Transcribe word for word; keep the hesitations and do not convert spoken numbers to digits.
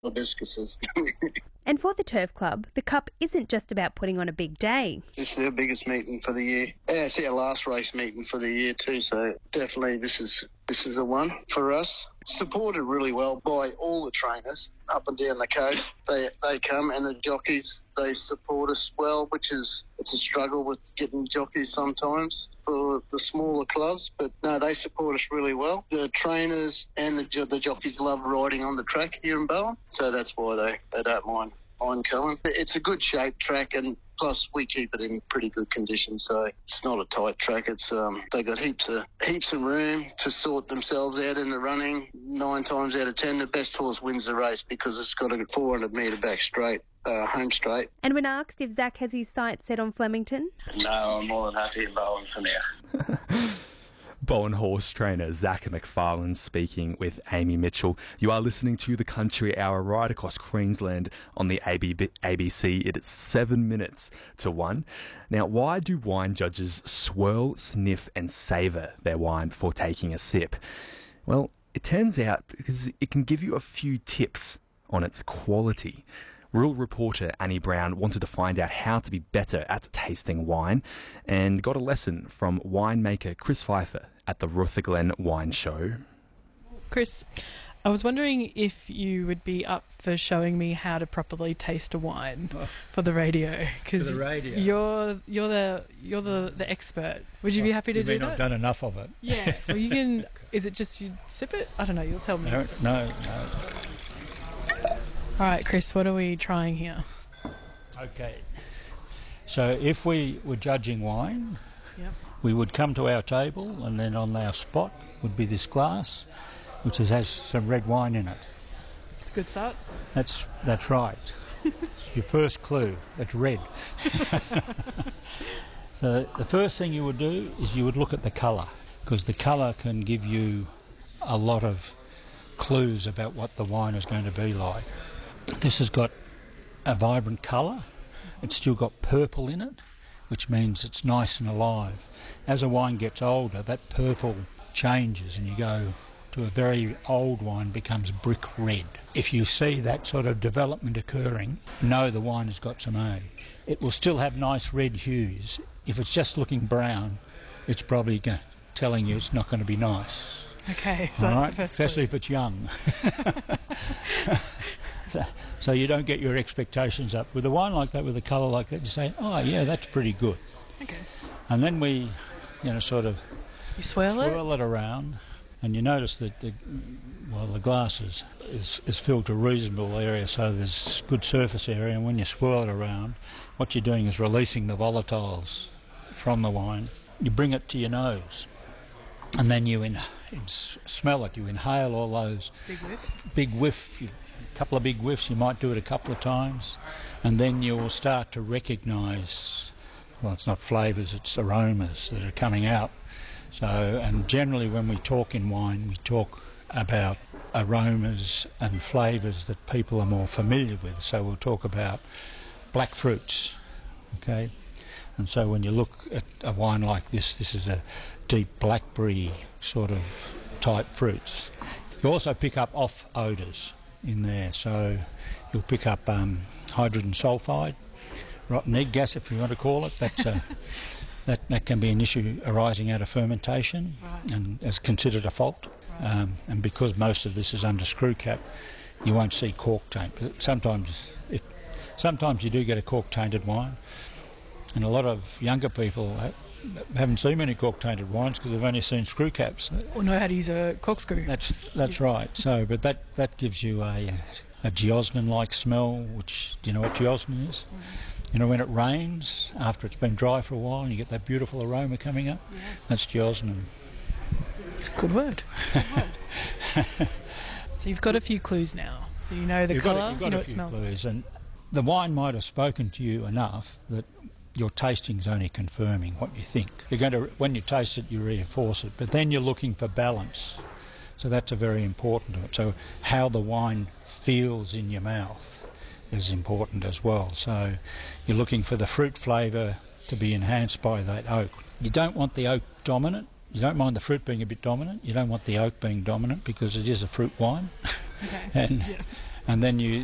hibiscuses. And for the Turf Club, the Cup isn't just about putting on a big day. This is our biggest meeting for the year. Yeah, it's our last race meeting for the year too, so definitely this is this is the one for us. Supported really well by all the trainers up and down the coast. They they come, and the jockeys, they support us well, which is it's a struggle with getting jockeys sometimes for the smaller clubs, but no, they support us really well. The trainers and the, the jockeys love riding on the track here in Bowen, so that's why they, they don't mind, mind coming. It's a good shaped track, and plus we keep it in pretty good condition, so it's not a tight track. It's um, they got heaps of heaps of room to sort themselves out in the running. Nine times out of ten, the best horse wins the race because it's got a four hundred metre back straight. Uh, home straight. And when asked if Zach has his sights set on Flemington? No, I'm more than happy in Bowen for now. Bowen horse trainer Zach McFarlane speaking with Amy Mitchell. You are listening to the Country Hour right across Queensland on the A B C. It is seven minutes to one. Now, why do wine judges swirl, sniff and savour their wine before taking a sip? Well, it turns out because it can give you a few tips on its quality. Rural reporter Annie Brown wanted to find out how to be better at tasting wine and got a lesson from winemaker Chris Pfeiffer at the Rutherglen Wine Show. Chris, I was wondering if you would be up for showing me how to properly taste a wine oh. for the radio, because you're you're the you're the, the expert. Would you well, be happy to you do mean that? I've done enough of it. Yeah. Well, you can. Is it just you sip it? I don't know. You'll tell me. No, no. no. All right, Chris, what are we trying here? Okay. So if we were judging wine, yep. we would come to our table, and then on our spot would be this glass, which has some red wine in it. It's a good start. That's, that's right. Your first clue, it's red. So the first thing you would do is you would look at the colour, because the colour can give you a lot of clues about what the wine is going to be like. This has got a vibrant colour. It's still got purple in it, which means it's nice and alive. As a wine gets older, that purple changes and you go to a very old wine, becomes brick red. If you see that sort of development occurring, know the wine has got some age. It will still have nice red hues. If it's just looking brown, it's probably go- telling you it's not going to be nice. Okay, so All that's right? the first Especially clue. if it's young. so, so you don't get your expectations up. With a wine like that, with a colour like that, you say, oh, yeah, that's pretty good. Okay. And then we, you know, sort of you swirl, swirl it? it around, and you notice that the, well, the glass is, is, is filled to a reasonable area, so there's good surface area, and when you swirl it around, what you're doing is releasing the volatiles from the wine. You bring it to your nose, and then you in, in, smell it. You inhale all those big whiff. Big whiff. You, a couple of big whiffs. You might do it a couple of times, and then you'll start to recognise. Well, it's not flavours; it's aromas that are coming out. So, and generally, when we talk in wine, we talk about aromas and flavours that people are more familiar with. So we'll talk about black fruits, okay. And so when you look at a wine like this, this is a deep blackberry sort of type fruits. You also pick up off odours in there, so you'll pick up um, hydrogen sulphide, rotten egg gas if you want to call it. That's a, that, that can be an issue arising out of fermentation, right. and is considered a fault. Right. Um, and because most of this is under screw cap, you won't see cork taint. But sometimes, if, sometimes you do get a cork tainted wine. And a lot of younger people haven't seen many cork-tainted wines because they've only seen screw caps. Or know how to use a corkscrew. That's that's yeah. right. So, but that, that gives you a a geosmin-like smell. Which, do you know what geosmin is? Mm. You know when it rains after it's been dry for a while, and you get that beautiful aroma coming up. Yes. That's geosmin. It's a good word. Good word. So you've got a few clues now. So you know the you've colour. Got a, you've got you know a what it few smells clues, like. And the wine might have spoken to you enough that your tasting's only confirming what you think. You're going to, when you taste it, you reinforce it, but then you're looking for balance. So that's a very important to it. So how the wine feels in your mouth is important as well. So you're looking for the fruit flavour to be enhanced by that oak. You don't want the oak dominant. You don't mind the fruit being a bit dominant. You don't want the oak being dominant because it is a fruit wine. Okay. and yeah. and then you